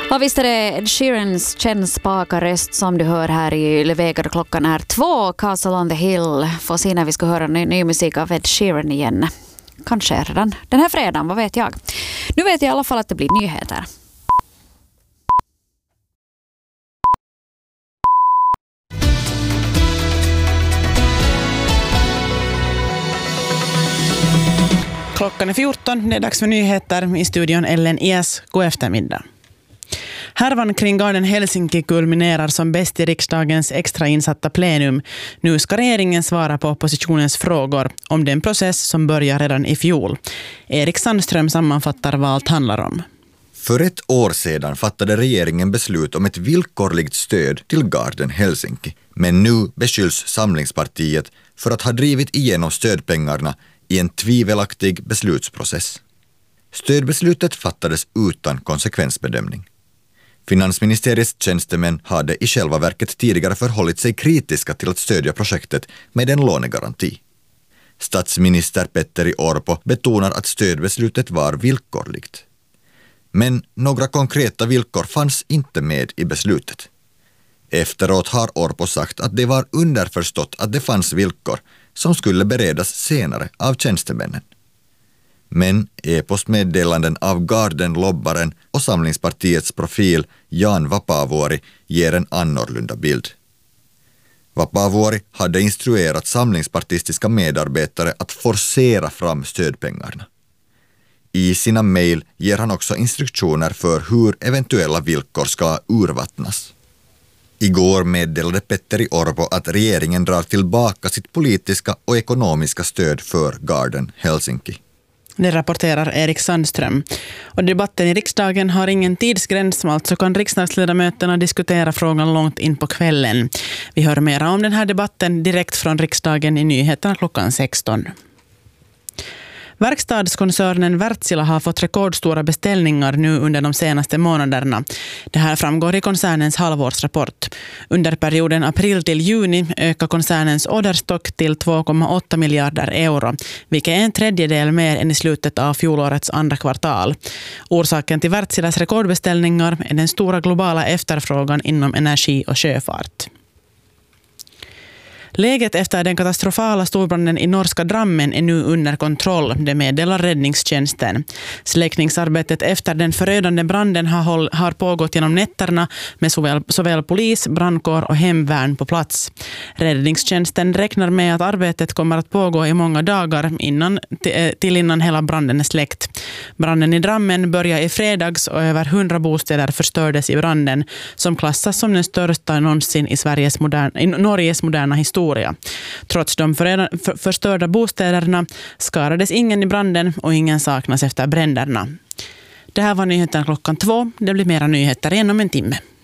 Ja, visst är det Ed Sheerans kännspaka röst som du hör här i Levega då klockan är 2. Castle on the Hill. Får se när vi ska höra ny musik av Ed Sheeran igen. Kanske redan den här fredagen, vad vet jag. Nu vet jag i alla fall att det blir nyheter. Klockan är 14, det är dags för nyheter i studion Ellen Ias. God eftermiddag. Härvan kring Garden Helsinki kulminerar som bäst i riksdagens extrainsatta plenum. Nu ska regeringen svara på oppositionens frågor om den process som börjar redan i fjol. Erik Sandström sammanfattar vad allt handlar om. För ett år sedan fattade regeringen beslut om ett villkorligt stöd till Garden Helsinki. Men nu beskylls Samlingspartiet för att ha drivit igenom stödpengarna i en tvivelaktig beslutsprocess. Stödbeslutet fattades utan konsekvensbedömning. Finansministeriets tjänstemän hade i själva verket tidigare förhållit sig kritiska till att stödja projektet med en lånegaranti. Statsminister Petteri Orpo betonar att stödbeslutet var villkorligt. Men några konkreta villkor fanns inte med i beslutet. Efteråt har Orpo sagt att det var underförstått att det fanns villkor som skulle beredas senare av tjänstemännen. Men e-postmeddelanden av Garden-lobbaren och Samlingspartiets profil Jan Vapaavuori ger en annorlunda bild. Vapaavuori hade instruerat samlingspartistiska medarbetare att forcera fram stödpengarna. I sina mejl ger han också instruktioner för hur eventuella villkor ska urvattnas. Igår meddelade Petteri Orpo att regeringen drar tillbaka sitt politiska och ekonomiska stöd för Garden Helsinki. Det rapporterar Erik Sandström. Och debatten i riksdagen har ingen tidsgräns, alltså kan riksdagsledamöterna diskutera frågan långt in på kvällen. Vi hör mer om den här debatten direkt från riksdagen i nyheterna klockan 16. Verkstadskoncernen Wärtsilä har fått rekordstora beställningar nu under de senaste månaderna. Det här framgår i koncernens halvårsrapport. Under perioden april till juni ökar koncernens orderstock till 2,8 miljarder euro, vilket är en tredjedel mer än i slutet av fjolårets andra kvartal. Orsaken till Wärtsiläs rekordbeställningar är den stora globala efterfrågan inom energi och sjöfart. Läget efter den katastrofala storbranden i norska Drammen är nu under kontroll, det meddelar räddningstjänsten. Släckningsarbetet efter den förödande branden har pågått genom nätterna med såväl polis, brandkår och hemvärn på plats. Räddningstjänsten räknar med att arbetet kommer att pågå i många dagar innan hela branden är släckt. Branden i Drammen började i fredags och över 100 bostäder förstördes i branden, som klassas som den största någonsin i Norges moderna historia. Trots de förstörda bostäderna skadades ingen i branden och ingen saknas efter bränderna. Det här var nyheten klockan 2. Det blir mera nyheter igen om en timme.